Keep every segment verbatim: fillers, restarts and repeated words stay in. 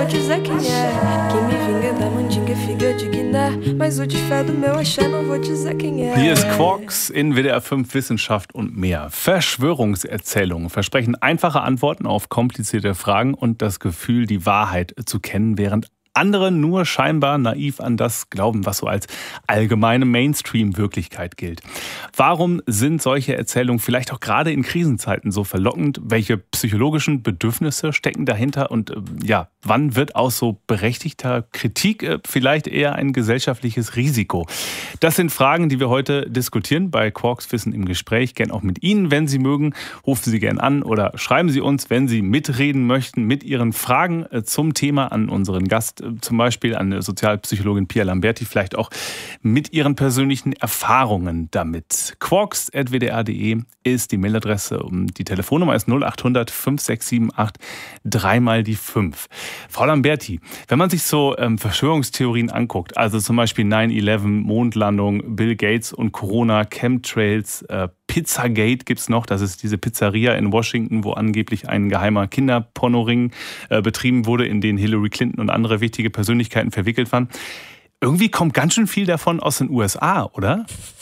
dizer quem é. Quem me vinga da mandinga, figa de Guiné. Mas o de fé do meu Axé não vou dizer quem é. Hier ist Quarks in W D R fünf Wissenschaft und mehr. Verschwörungserzählungen versprechen einfache Antworten auf komplizierte Fragen und das Gefühl, die Wahrheit zu kennen, während andere nur scheinbar naiv an das glauben, was so als allgemeine Mainstream-Wirklichkeit gilt. Warum sind solche Erzählungen vielleicht auch gerade in Krisenzeiten so verlockend? Welche psychologischen Bedürfnisse stecken dahinter? Und ja, wann wird aus so berechtigter Kritik vielleicht eher ein gesellschaftliches Risiko? Das sind Fragen, die wir heute diskutieren bei Quarks Wissen im Gespräch. Gern auch mit Ihnen, wenn Sie mögen. Rufen Sie gern an oder schreiben Sie uns, wenn Sie mitreden möchten, mit Ihren Fragen zum Thema an unseren Gast, zum Beispiel an Sozialpsychologin Pia Lamberti, vielleicht auch mit ihren persönlichen Erfahrungen damit. quarks at w d r punkt d e ist die Mailadresse und die Telefonnummer ist null acht hundert fünf sechs sieben acht drei mal die fünf. Frau Lamberti, wenn man sich so ähm, Verschwörungstheorien anguckt, also zum Beispiel neun elf, Mondlandung, Bill Gates und Corona, Chemtrails, äh, Pizzagate gibt's noch, das ist diese Pizzeria in Washington, wo angeblich ein geheimer Kinderpornoring äh, betrieben wurde, in den Hillary Clinton und andere wichtige Persönlichkeiten verwickelt waren. Irgendwie kommt ganz schön viel davon aus den U S A, oder?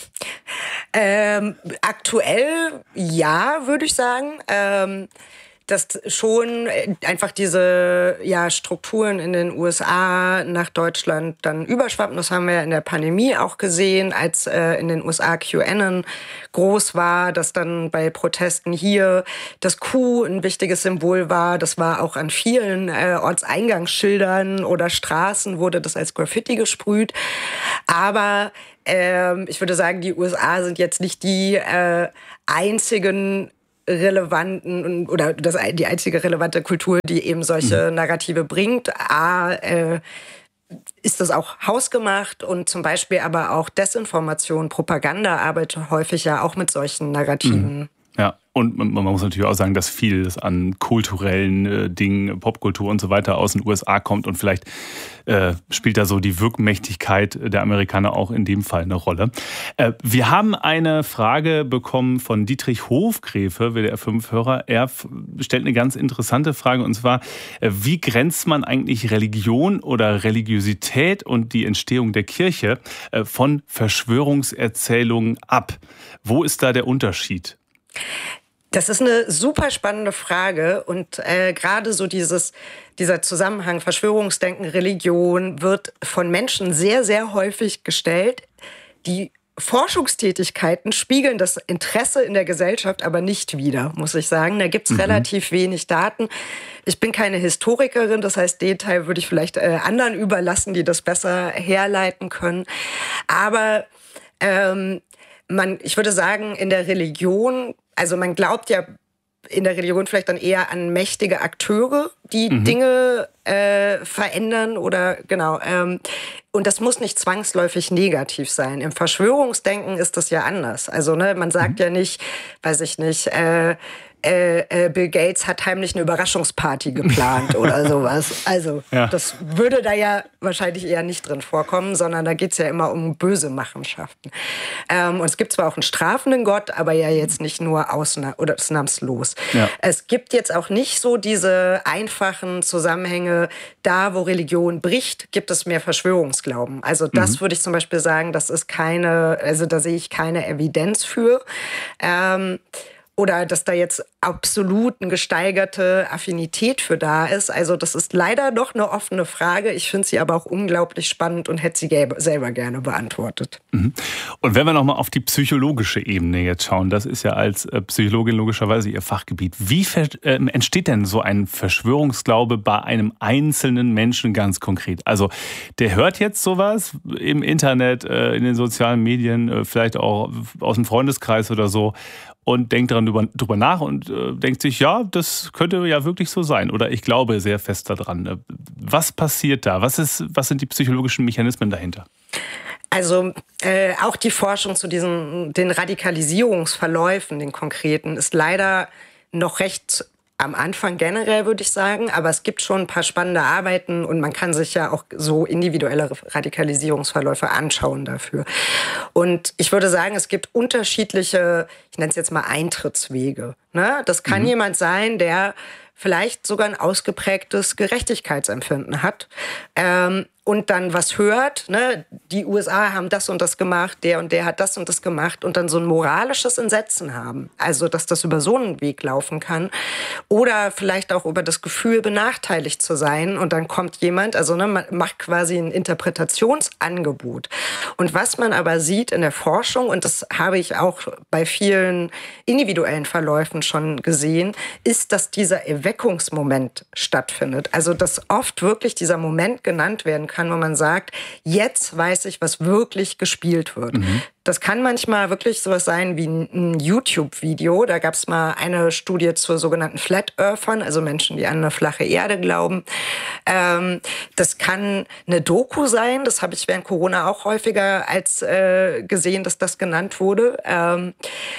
Ähm, aktuell ja, würde ich sagen. Ähm dass schon einfach diese ja, Strukturen in den U S A nach Deutschland dann überschwappen. Das haben wir ja in der Pandemie auch gesehen, als äh, in den U S A QAnon groß war, dass dann bei Protesten hier das Q ein wichtiges Symbol war. Das war auch an vielen äh, Ortseingangsschildern oder Straßen wurde das als Graffiti gesprüht. Aber ähm, ich würde sagen, die U S A sind jetzt nicht die äh, einzigen relevanten oder das, die einzige relevante Kultur, die eben solche Narrative bringt. A, äh, ist das auch hausgemacht und zum Beispiel aber auch Desinformation, Propaganda arbeitet häufig ja auch mit solchen Narrativen. Mhm. Ja, und man muss natürlich auch sagen, dass vieles an kulturellen äh, Dingen, Popkultur und so weiter aus den U S A kommt und vielleicht äh, spielt da so die Wirkmächtigkeit der Amerikaner auch in dem Fall eine Rolle. Äh, wir haben eine Frage bekommen von Dietrich Hofgräfe, W D R fünf Hörer. Er f- stellt eine ganz interessante Frage und zwar, äh, wie grenzt man eigentlich Religion oder Religiosität und die Entstehung der Kirche äh, von Verschwörungserzählungen ab? Wo ist da der Unterschied? Das ist eine super spannende Frage und äh, gerade so dieses, dieser Zusammenhang Verschwörungsdenken, Religion wird von Menschen sehr, sehr häufig gestellt. Die Forschungstätigkeiten spiegeln das Interesse in der Gesellschaft aber nicht wider, muss ich sagen. Da gibt's mhm. relativ wenig Daten. Ich bin keine Historikerin, das heißt, den Teil würde ich vielleicht äh, anderen überlassen, die das besser herleiten können. Aber ähm, man, ich würde sagen, in der Religion, also man glaubt ja in der Religion vielleicht dann eher an mächtige Akteure, die mhm. Dinge äh, verändern oder genau. Ähm, und das muss nicht zwangsläufig negativ sein. Im Verschwörungsdenken ist das ja anders. Also ne, man sagt mhm. ja nicht, weiß ich nicht, äh, äh, Bill Gates hat heimlich eine Überraschungsparty geplant oder sowas. Also ja. das würde da ja wahrscheinlich eher nicht drin vorkommen, sondern da geht's ja immer um böse Machenschaften. Ähm, und es gibt zwar auch einen strafenden Gott, aber ja jetzt nicht nur ausna- oder ausnahmslos. Ja. Es gibt jetzt auch nicht so diese einfachen Zusammenhänge, da wo Religion bricht, gibt es mehr Verschwörungsglauben. Also das mhm. würde ich zum Beispiel sagen, das ist keine, also da sehe ich keine Evidenz für. Ähm, Oder dass da jetzt absolut eine gesteigerte Affinität für da ist. Also das ist leider noch eine offene Frage. Ich finde sie aber auch unglaublich spannend und hätte sie selber gerne beantwortet. Mhm. Und wenn wir nochmal auf die psychologische Ebene jetzt schauen, das ist ja als Psychologin logischerweise Ihr Fachgebiet. Wie ver- äh, entsteht denn so ein Verschwörungsglaube bei einem einzelnen Menschen ganz konkret? Also der hört jetzt sowas im Internet, äh, in den sozialen Medien, äh, vielleicht auch aus dem Freundeskreis oder so, und denkt daran drüber, drüber nach und äh, denkt sich, ja, das könnte ja wirklich so sein. Oder ich glaube sehr fest daran. Was passiert da? Was ist, was sind die psychologischen Mechanismen dahinter? Also äh, auch die Forschung zu diesen den Radikalisierungsverläufen, den konkreten, ist leider noch recht am Anfang generell, würde ich sagen. Aber es gibt schon ein paar spannende Arbeiten und man kann sich ja auch so individuelle Radikalisierungsverläufe anschauen dafür. Und ich würde sagen, es gibt unterschiedliche, ich nenne es jetzt mal Eintrittswege. Ne? Das kann mhm. jemand sein, der vielleicht sogar ein ausgeprägtes Gerechtigkeitsempfinden hat. Ähm, und dann was hört, ne, die U S A haben das und das gemacht, der und der hat das und das gemacht und dann so ein moralisches Entsetzen haben. Also, dass das über so einen Weg laufen kann. Oder vielleicht auch über das Gefühl, benachteiligt zu sein. Und dann kommt jemand, also ne, man macht quasi ein Interpretationsangebot. Und was man aber sieht in der Forschung, und das habe ich auch bei vielen individuellen Verläufen schon gesehen, ist, dass dieser Erweckungsmoment stattfindet. Also, dass oft wirklich dieser Moment genannt werden kann, wo man sagt, jetzt weiß ich, was wirklich gespielt wird. Mhm. Das kann manchmal wirklich sowas sein wie ein YouTube-Video. Da gab es mal eine Studie zu sogenannten Flat Earthern, also Menschen, die an eine flache Erde glauben. Ähm, das kann eine Doku sein. Das habe ich während Corona auch häufiger als äh, gesehen, dass das genannt wurde. Ähm,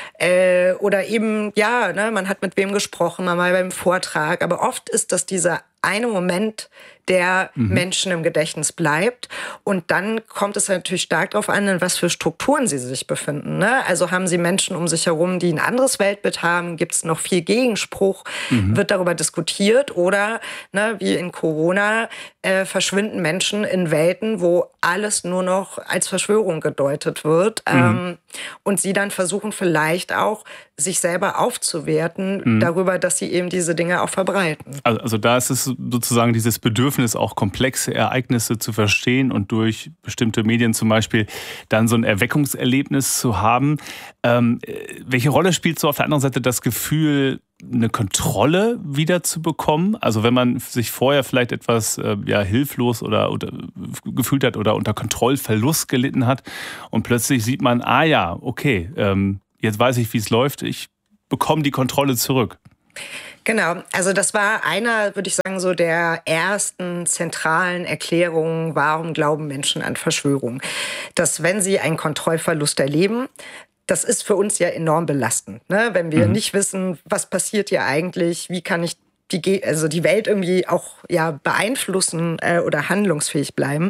äh, oder eben, ja, ne, man hat mit wem gesprochen, mal beim Vortrag. Aber oft ist das dieser eine Moment, der mhm. Menschen im Gedächtnis bleibt. Und dann kommt es natürlich stark darauf an, in was für Strukturen sie sich befinden. Ne? Also haben sie Menschen um sich herum, die ein anderes Weltbild haben? Gibt es noch viel Gegenspruch? Mhm. Wird darüber diskutiert? Oder ne, wie in Corona äh, verschwinden Menschen in Welten, wo alles nur noch als Verschwörung gedeutet wird. Mhm. Ähm, und sie dann versuchen vielleicht auch, sich selber aufzuwerten mhm. darüber, dass sie eben diese Dinge auch verbreiten. Also, also da ist es sozusagen dieses Bedürfnis, auch komplexe Ereignisse zu verstehen und durch bestimmte Medien zum Beispiel dann so ein Erweckungserlebnis zu haben. Ähm, welche Rolle spielt so auf der anderen Seite das Gefühl, eine Kontrolle wieder zu bekommen? Also wenn man sich vorher vielleicht etwas äh, ja, hilflos oder, oder gefühlt hat oder unter Kontrollverlust gelitten hat und plötzlich sieht man, ah ja, okay, ähm, jetzt weiß ich, wie es läuft, ich bekomme die Kontrolle zurück. Genau, also das war einer, würde ich sagen, so der ersten zentralen Erklärungen, warum glauben Menschen an Verschwörungen. Dass wenn sie einen Kontrollverlust erleben, das ist für uns ja enorm belastend, ne? Wenn wir mhm. nicht wissen, was passiert hier eigentlich, wie kann ich die, also die Welt irgendwie auch ja, beeinflussen äh, oder handlungsfähig bleiben.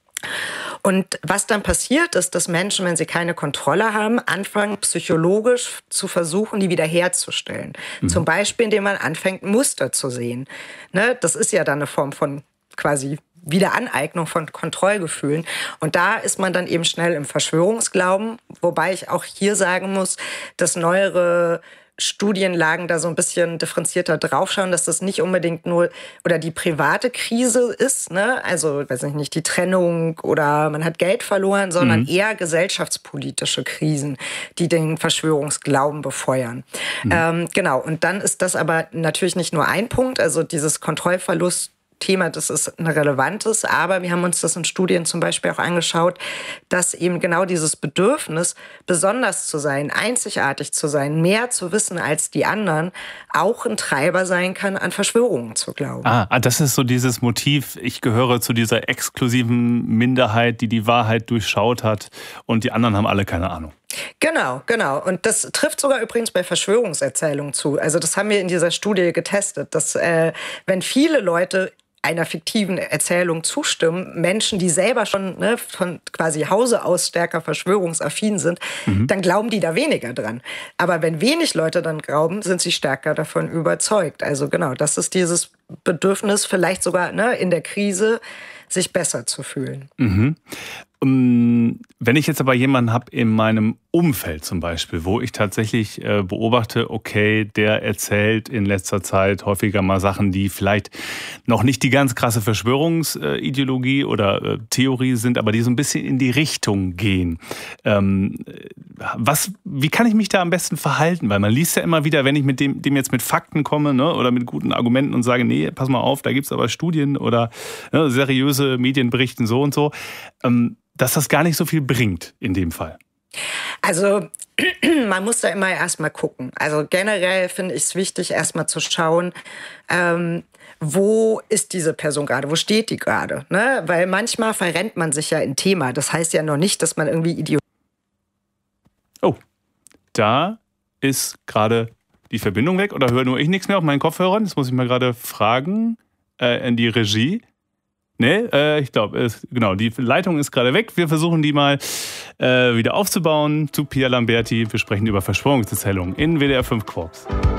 Und was dann passiert ist, dass Menschen, wenn sie keine Kontrolle haben, anfangen psychologisch zu versuchen, die wiederherzustellen. Mhm. Zum Beispiel, indem man anfängt, Muster zu sehen. Ne? Das ist ja dann eine Form von quasi Wiederaneignung von Kontrollgefühlen. Und da ist man dann eben schnell im Verschwörungsglauben. Wobei ich auch hier sagen muss, dass neuere Studienlagen da so ein bisschen differenzierter draufschauen, dass das nicht unbedingt nur oder die private Krise ist, ne? Also, weiß ich nicht, die Trennung oder man hat Geld verloren, sondern mhm. eher gesellschaftspolitische Krisen, die den Verschwörungsglauben befeuern. Mhm. Ähm, genau, und dann ist das aber natürlich nicht nur ein Punkt, also dieses Kontrollverlust Thema, das ist ein relevantes, aber wir haben uns das in Studien zum Beispiel auch angeschaut, dass eben genau dieses Bedürfnis, besonders zu sein, einzigartig zu sein, mehr zu wissen als die anderen, auch ein Treiber sein kann, an Verschwörungen zu glauben. Ah, das ist so dieses Motiv, ich gehöre zu dieser exklusiven Minderheit, die die Wahrheit durchschaut hat und die anderen haben alle keine Ahnung. Genau, genau. Und das trifft sogar übrigens bei Verschwörungserzählungen zu. Also das haben wir in dieser Studie getestet, dass äh, wenn viele Leute einer fiktiven Erzählung zustimmen, Menschen, die selber schon ne, von quasi Hause aus stärker verschwörungsaffin sind, mhm. dann glauben die da weniger dran. Aber wenn wenig Leute dann glauben, sind sie stärker davon überzeugt. Also genau, das ist dieses Bedürfnis, vielleicht sogar ne, in der Krise sich besser zu fühlen. Mhm. Wenn ich jetzt aber jemanden habe in meinem Umfeld zum Beispiel, wo ich tatsächlich äh, beobachte, okay, der erzählt in letzter Zeit häufiger mal Sachen, die vielleicht noch nicht die ganz krasse Verschwörungsideologie oder äh, Theorie sind, aber die so ein bisschen in die Richtung gehen. Ähm, was, wie kann ich mich da am besten verhalten? Weil man liest ja immer wieder, wenn ich mit dem, dem jetzt mit Fakten komme, ne, oder mit guten Argumenten und sage, nee, pass mal auf, da gibt's aber Studien oder ne, seriöse Medien berichten so und so, ähm, dass das gar nicht so viel bringt in dem Fall. Also man muss da immer erstmal gucken. Also generell finde ich es wichtig, erstmal zu schauen, ähm, wo ist diese Person gerade, wo steht die gerade? Ne? Weil manchmal verrennt man sich ja in Thema. Das heißt ja noch nicht, dass man irgendwie Idiot. Oh, da ist gerade die Verbindung weg oder höre nur ich nichts mehr auf meinen Kopfhörern? Das muss ich mal gerade fragen äh, in die Regie. Nee, äh, ich glaube, genau, die Leitung ist gerade weg. Wir versuchen die mal äh, wieder aufzubauen zu Pia Lamberti. Wir sprechen über Verschwörungserzählungen in W D R fünf Quarks.